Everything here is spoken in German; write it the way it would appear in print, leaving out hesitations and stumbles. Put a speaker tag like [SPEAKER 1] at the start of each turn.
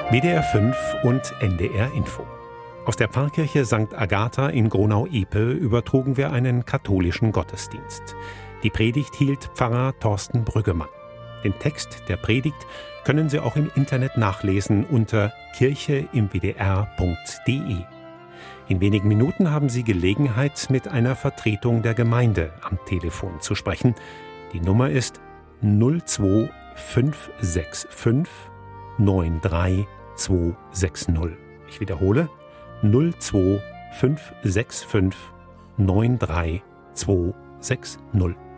[SPEAKER 1] WDR 5 und NDR Info. Aus der Pfarrkirche St. Agatha in Gronau-Epe übertrugen wir einen katholischen Gottesdienst. Die Predigt hielt Pfarrer Thorsten Brüggemann. Den Text der Predigt können Sie auch im Internet nachlesen unter kircheimwdr.de. In wenigen Minuten haben Sie Gelegenheit, mit einer Vertretung der Gemeinde am Telefon zu sprechen. Die Nummer ist 02565 93260. Ich wiederhole, 02565 93260.